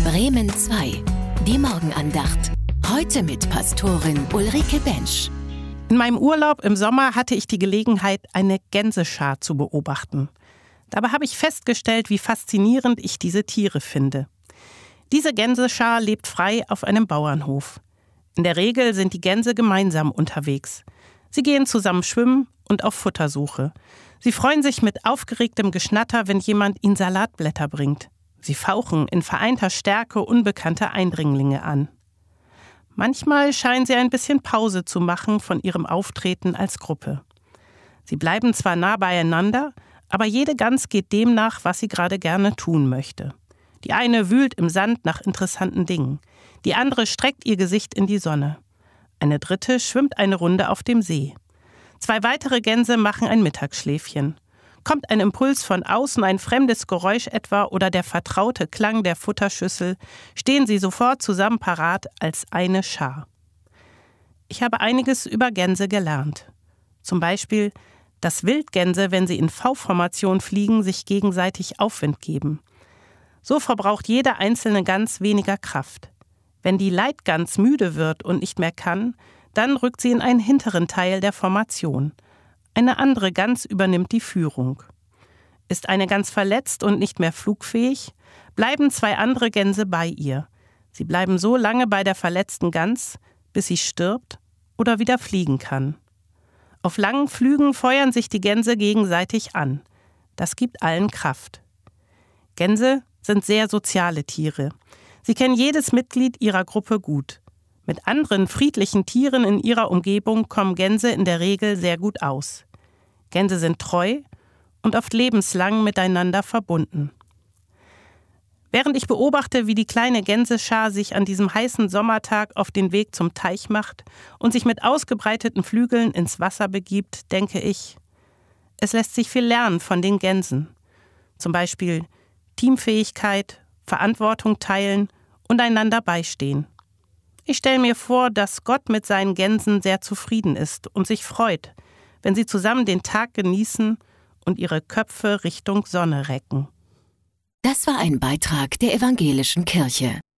Bremen 2. Die Morgenandacht. Heute mit Pastorin Ulrike Bensch. In meinem Urlaub im Sommer hatte ich die Gelegenheit, eine Gänseschar zu beobachten. Dabei habe ich festgestellt, wie faszinierend ich diese Tiere finde. Diese Gänseschar lebt frei auf einem Bauernhof. In der Regel sind die Gänse gemeinsam unterwegs. Sie gehen zusammen schwimmen und auf Futtersuche. Sie freuen sich mit aufgeregtem Geschnatter, wenn jemand ihnen Salatblätter bringt. Sie fauchen in vereinter Stärke unbekannte Eindringlinge an. Manchmal scheinen sie ein bisschen Pause zu machen von ihrem Auftreten als Gruppe. Sie bleiben zwar nah beieinander, aber jede Gans geht dem nach, was sie gerade gerne tun möchte. Die eine wühlt im Sand nach interessanten Dingen. Die andere streckt ihr Gesicht in die Sonne. Eine dritte schwimmt eine Runde auf dem See. 2 weitere Gänse machen ein Mittagsschläfchen. Kommt ein Impuls von außen, ein fremdes Geräusch etwa oder der vertraute Klang der Futterschüssel, stehen sie sofort zusammen parat als eine Schar. Ich habe einiges über Gänse gelernt. Zum Beispiel, dass Wildgänse, wenn sie in V-Formation fliegen, sich gegenseitig Aufwind geben. So verbraucht jede einzelne Gans weniger Kraft. Wenn die Leitgans müde wird und nicht mehr kann, dann rückt sie in einen hinteren Teil der Formation. Eine andere Gans übernimmt die Führung. Ist eine Gans verletzt und nicht mehr flugfähig, bleiben 2 andere Gänse bei ihr. Sie bleiben so lange bei der verletzten Gans, bis sie stirbt oder wieder fliegen kann. Auf langen Flügen feuern sich die Gänse gegenseitig an. Das gibt allen Kraft. Gänse sind sehr soziale Tiere. Sie kennen jedes Mitglied ihrer Gruppe gut. Mit anderen friedlichen Tieren in ihrer Umgebung kommen Gänse in der Regel sehr gut aus. Gänse sind treu und oft lebenslang miteinander verbunden. Während ich beobachte, wie die kleine Gänseschar sich an diesem heißen Sommertag auf den Weg zum Teich macht und sich mit ausgebreiteten Flügeln ins Wasser begibt, denke ich, es lässt sich viel lernen von den Gänsen. Zum Beispiel Teamfähigkeit, Verantwortung teilen und einander beistehen. Ich stelle mir vor, dass Gott mit seinen Gänsen sehr zufrieden ist und sich freut, wenn sie zusammen den Tag genießen und ihre Köpfe Richtung Sonne recken. Das war ein Beitrag der Evangelischen Kirche.